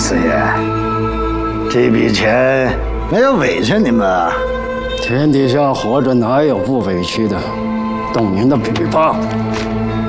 四爷，这笔钱没有委屈你们啊？ 天底下活着哪有不委屈的？懂您的笔吧。